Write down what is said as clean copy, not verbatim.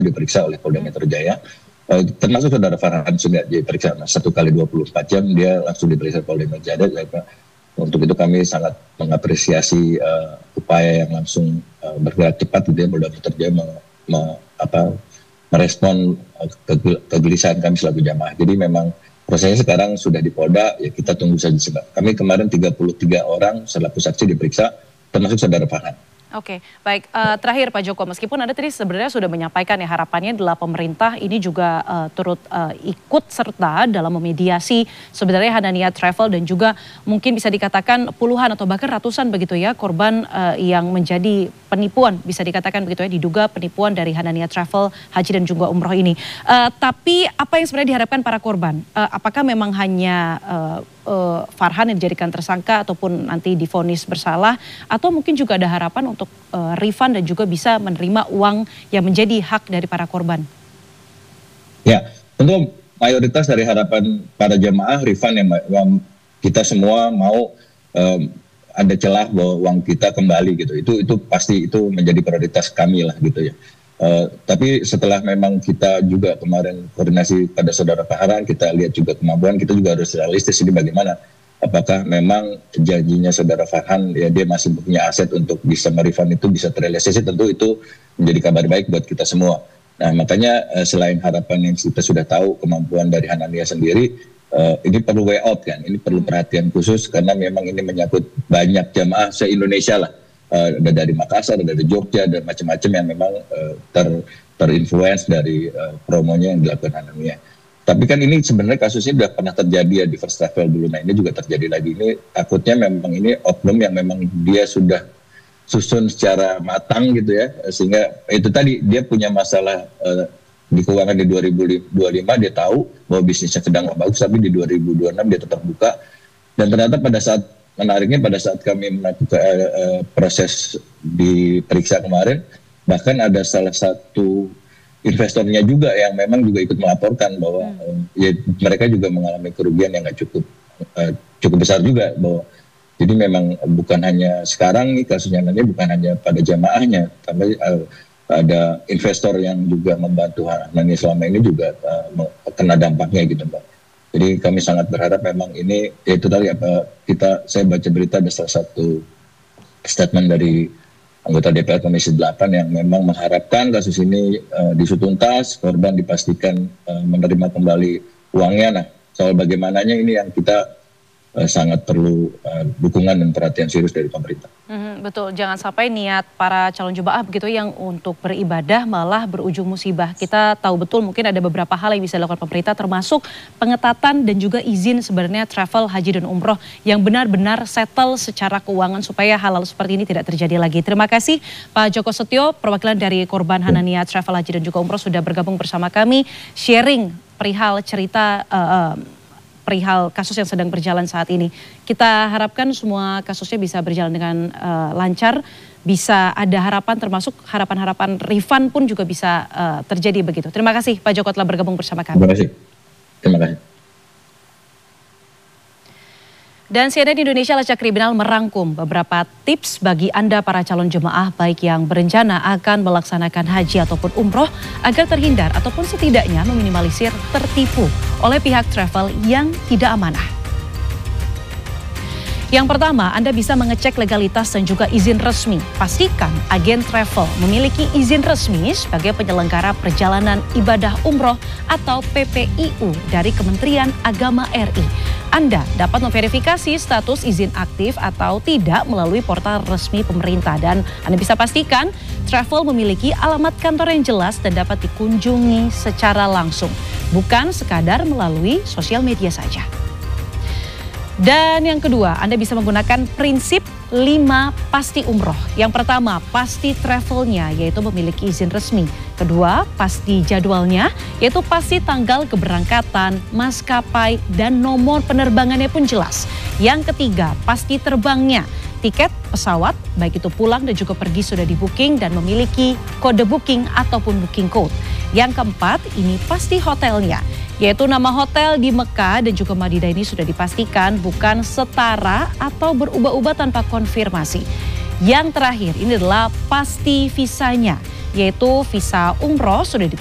diperiksa oleh Polda Metro Jaya. Termasuk saudara Farhan sudah diperiksa 1 kali 24 jam, dia langsung diperiksa Polda Metro Jaya. Untuk itu kami sangat mengapresiasi upaya yang langsung bergerak cepat gitu ya, Polda Metro Jaya merespon kegelisahan kami selaku jamaah. Jadi memang prosesnya sekarang sudah di Polda, ya kita tunggu saja. Kami kemarin 33 orang selaku saksi diperiksa, termasuk saudara Farhan. Oke, baik. Terakhir Pak Joko, meskipun Anda tadi sebenarnya sudah menyampaikan ya harapannya adalah pemerintah ini juga turut ikut serta dalam memediasi sebenarnya Hanania Travel dan juga mungkin bisa dikatakan puluhan atau bahkan ratusan begitu ya korban yang menjadi penipuan, bisa dikatakan begitu ya, diduga penipuan dari Hanania Travel, haji dan juga umroh ini. Tapi apa yang sebenarnya diharapkan para korban? Apakah memang hanya Farhan yang dijadikan tersangka ataupun nanti divonis bersalah, atau mungkin juga ada harapan untuk refund dan juga bisa menerima uang yang menjadi hak dari para korban? Ya, tentu mayoritas dari harapan para jamaah refund yang kita semua mau ada celah bahwa uang kita kembali gitu. Itu pasti itu menjadi prioritas kami lah gitu ya. Tapi setelah memang kita juga kemarin koordinasi pada saudara Farhan, kita lihat juga kemampuan, kita juga harus realistis ini bagaimana. Apakah memang janjinya saudara Farhan ya dia masih punya aset untuk bisa merefund itu bisa terrealisasi, tentu itu menjadi kabar baik buat kita semua. Nah makanya selain harapan yang kita sudah tahu kemampuan dari Hanania sendiri, ini perlu way out kan, ini perlu perhatian khusus karena memang ini menyangkut banyak jamaah se-Indonesia lah. Ada dari Makassar, ada dari Jogja, dan macam-macam yang memang terinfluence dari promonya yang dilakukan Hanania. Tapi kan ini sebenarnya kasusnya sudah pernah terjadi ya di First Travel dulu. Nah ini juga terjadi lagi. Ini takutnya memang ini oknum yang memang dia sudah susun secara matang gitu ya. Sehingga itu tadi dia punya masalah di keuangan di 2025, dia tahu bahwa bisnisnya sedang bagus, tapi di 2026 dia tetap buka. Dan ternyata menariknya pada saat kami melakukan proses diperiksa kemarin, bahkan ada salah satu investornya juga yang memang juga ikut melaporkan bahwa ya, mereka juga mengalami kerugian yang nggak cukup besar juga. Bahwa jadi memang bukan hanya sekarang nih kasusnya, nanti bukan hanya pada jamaahnya, tapi ada investor yang juga membantu Hanania selama ini juga kena dampaknya gitu Mbak. Jadi kami sangat berharap memang ini, ya itu tadi saya baca berita ada salah satu statement dari anggota DPR Komisi 8 yang memang mengharapkan kasus ini diusut tuntas, korban dipastikan menerima kembali uangnya. Nah soal bagaimananya ini yang kita sangat perlu dukungan dan perhatian serius dari pemerintah. Betul, jangan sampai niat para calon jemaah begitu yang untuk beribadah malah berujung musibah. Kita tahu betul mungkin ada beberapa hal yang bisa dilakukan pemerintah, termasuk pengetatan dan juga izin sebenarnya travel haji dan umroh yang benar-benar settle secara keuangan supaya hal-hal seperti ini tidak terjadi lagi. Terima kasih Pak Joko Setio, perwakilan dari korban Hanania Travel Haji dan juga umroh sudah bergabung bersama kami, sharing perihal cerita perihal kasus yang sedang berjalan saat ini. Kita harapkan semua kasusnya bisa berjalan dengan lancar, bisa ada harapan, termasuk harapan-harapan refund pun juga bisa terjadi begitu. Terima kasih Pak Joko telah bergabung bersama kami. Terima kasih. Terima kasih. Dan CNN Indonesia Lacak Kriminal merangkum beberapa tips bagi Anda para calon jemaah baik yang berencana akan melaksanakan haji ataupun umroh agar terhindar ataupun setidaknya meminimalisir tertipu oleh pihak travel yang tidak amanah. Yang pertama, Anda bisa mengecek legalitas dan juga izin resmi. Pastikan agen travel memiliki izin resmi sebagai penyelenggara perjalanan ibadah umroh atau PPIU dari Kementerian Agama RI. Anda dapat memverifikasi status izin aktif atau tidak melalui portal resmi pemerintah. Dan Anda bisa pastikan travel memiliki alamat kantor yang jelas dan dapat dikunjungi secara langsung. Bukan sekadar melalui sosial media saja. Dan yang kedua, Anda bisa menggunakan prinsip 5 pasti umroh. Yang pertama, pasti travelnya, yaitu memiliki izin resmi. Kedua, pasti jadwalnya, yaitu pasti tanggal keberangkatan, maskapai, dan nomor penerbangannya pun jelas. Yang ketiga, pasti terbangnya. Tiket pesawat, baik itu pulang dan juga pergi sudah di booking dan memiliki kode booking ataupun booking code. Yang keempat, ini pasti hotelnya, yaitu nama hotel di Mekah dan juga Madinah ini sudah dipastikan bukan setara atau berubah-ubah tanpa konfirmasi. Yang terakhir, ini adalah pasti visanya, yaitu visa umroh sudah